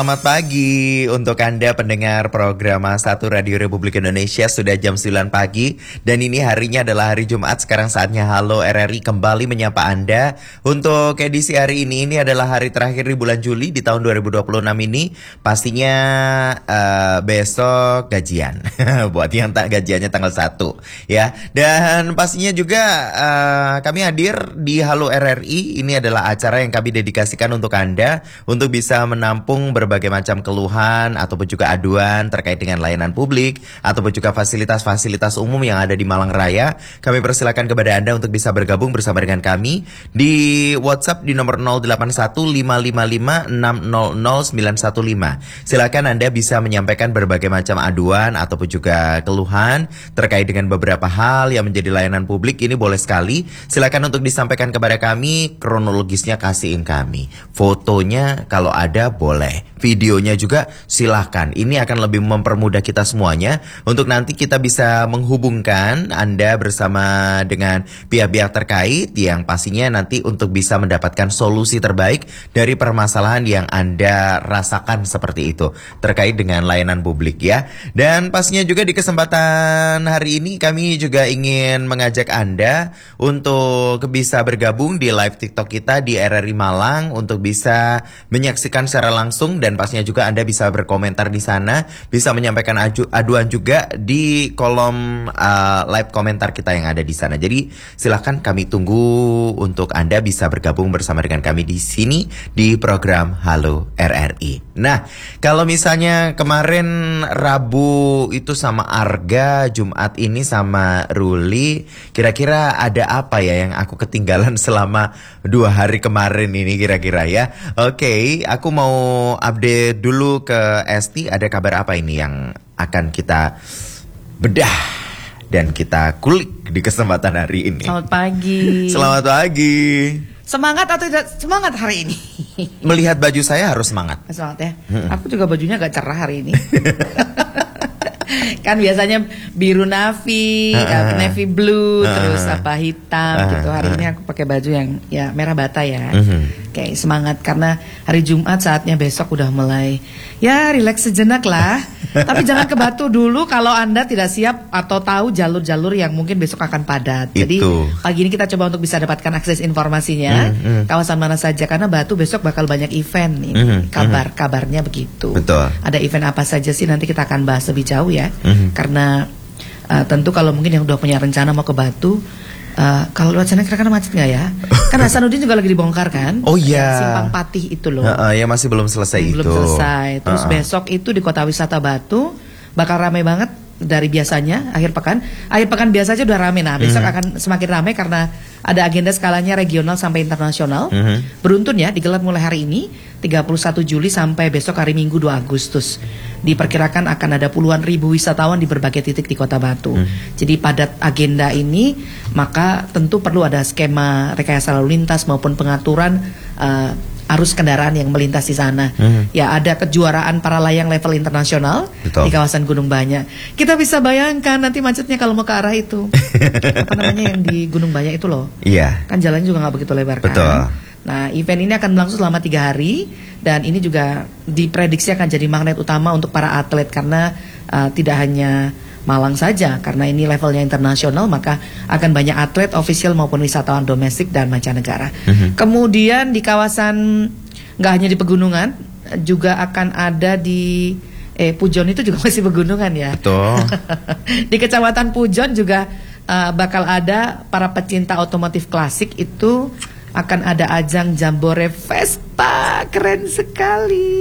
Selamat pagi untuk Anda pendengar program Satu Radio Republik Indonesia. Sudah jam 9 pagi dan ini harinya adalah hari Jumat. Sekarang saatnya Halo RRI kembali menyapa Anda. Untuk edisi hari ini adalah hari terakhir di bulan Juli di tahun 2026 ini. Pastinya besok gajian. Buat yang tak gajiannya tanggal 1 ya. Dan pastinya juga kami hadir di Halo RRI. Ini adalah acara yang kami dedikasikan untuk Anda untuk bisa menampung berbagai macam keluhan ataupun juga aduan terkait dengan layanan publik ataupun juga fasilitas-fasilitas umum yang ada di Malang Raya. Kami persilakan kepada Anda untuk bisa bergabung bersama dengan kami di WhatsApp di nomor 081555600915. Silakan Anda bisa menyampaikan berbagai macam aduan ataupun juga keluhan terkait dengan beberapa hal yang menjadi layanan publik. Ini boleh sekali. Silakan untuk disampaikan kepada kami, kronologisnya kasihin kami. Fotonya kalau ada boleh. Videonya juga silahkan. Ini akan lebih mempermudah kita semuanya untuk nanti kita bisa menghubungkan Anda bersama dengan pihak-pihak terkait yang pastinya nanti untuk bisa mendapatkan solusi terbaik dari permasalahan yang Anda rasakan seperti itu terkait dengan layanan publik ya. Dan pastinya juga di kesempatan hari ini kami juga ingin mengajak Anda untuk bisa bergabung di live TikTok kita di RRI Malang untuk bisa menyaksikan secara langsung. Dan pastinya juga Anda bisa berkomentar di sana, bisa menyampaikan aduan juga di kolom live komentar kita yang ada di sana. Jadi silahkan kami tunggu untuk Anda bisa bergabung bersama dengan kami di sini di program Halo RRI. Nah, kalau misalnya kemarin Rabu itu sama Arga, Jumat ini sama Ruli, kira-kira ada apa ya yang aku ketinggalan selama 2 hari kemarin ini kira-kira ya? Oke, aku mau update dulu ke Esti, ada kabar apa ini yang akan kita bedah dan kita kulik di kesempatan hari ini. Selamat pagi. Selamat pagi. Semangat atau tidak semangat hari ini? Melihat baju saya harus semangat. Semangat ya. Aku juga bajunya agak cerah hari ini. Kan biasanya biru navy, navy blue, terus apa hitam gitu. Hari ini aku pakai baju yang ya merah bata ya. Kayak semangat karena hari Jumat saatnya besok udah mulai ya relax sejenak lah. Tapi jangan ke Batu dulu kalau Anda tidak siap atau tahu jalur-jalur yang mungkin besok akan padat. Jadi pagi ini kita coba untuk bisa dapatkan akses informasinya kawasan mana saja karena Batu besok bakal banyak event nih. Kabarnya begitu. Betul. Ada event apa saja sih nanti kita akan bahas lebih jauh ya. Karena tentu kalau mungkin yang udah punya rencana mau ke Batu, kalau lewat sana kira-kira macet nggak ya? Kan Hasanuddin juga lagi dibongkar kan? Oh iya. Simpang Patih itu loh. Ya masih belum selesai itu. Belum selesai. Terus besok itu di Kota Wisata Batu bakal ramai banget dari biasanya akhir pekan. Akhir pekan biasa aja udah ramai. Nah besok akan semakin ramai karena ada agenda skalanya regional sampai internasional. Beruntun ya digelar mulai hari ini 31 Juli sampai besok hari Minggu 2 Agustus. Diperkirakan akan ada puluhan ribu wisatawan di berbagai titik di Kota Batu. Jadi padat agenda ini, maka tentu perlu ada skema rekayasa lalu lintas maupun pengaturan arus kendaraan yang melintas di sana. Ya ada kejuaraan para layang level internasional di kawasan Gunung Banyak. Kita bisa bayangkan nanti macetnya kalau mau ke arah itu. Apa namanya yang di Gunung Banyak itu loh. Iya. Kan jalannya juga nggak begitu lebar kan. Betul. Nah, event ini akan berlangsung selama 3 hari dan ini juga diprediksi akan jadi magnet utama untuk para atlet karena tidak hanya Malang saja karena ini levelnya internasional maka akan banyak atlet ofisial maupun wisatawan domestik dan mancanegara. Kemudian di kawasan nggak hanya di pegunungan juga akan ada di Pujon itu juga masih pegunungan ya. Betul. Di Kecamatan Pujon juga bakal ada para pecinta otomotif klasik itu akan ada ajang Jambore Vespa, keren sekali.